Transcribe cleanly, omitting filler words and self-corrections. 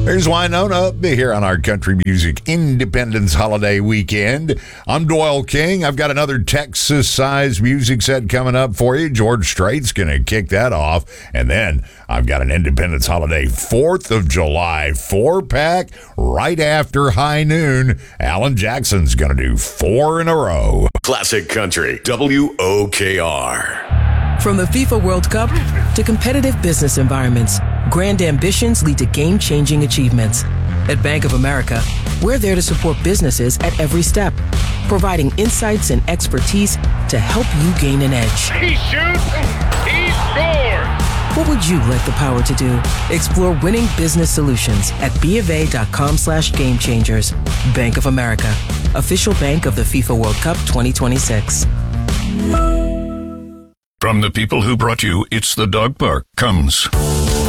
Here's Winona here on our Country Music Independence Holiday Weekend. I'm Doyle King. I've got another Texas-sized music set coming up for you. George Strait's going to kick that off. And then I've got an Independence Holiday 4th of July 4-pack right after high noon. Alan Jackson's going to do 4 in a row. Classic Country, WOKR. From the FIFA World Cup to competitive business environments, grand ambitions lead to game-changing achievements. At Bank of America, we're there to support businesses at every step, providing insights and expertise to help you gain an edge. He shoots, he scores! What would you like the power to do? Explore winning business solutions at BofA.com/gamechangers. Bank of America, official bank of the FIFA World Cup 2026. From the people who brought you It's the Dog Park comes